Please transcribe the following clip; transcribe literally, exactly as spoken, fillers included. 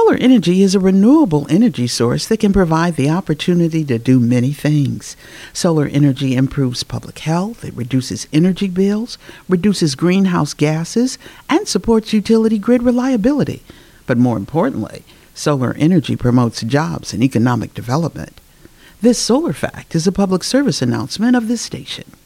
Solar energy is a renewable energy source that can provide the opportunity to do many things. Solar energy improves public health, it reduces energy bills, reduces greenhouse gases, and supports utility grid reliability. But more importantly, solar energy promotes jobs and economic development. This Solar Fact is a public service announcement of this station.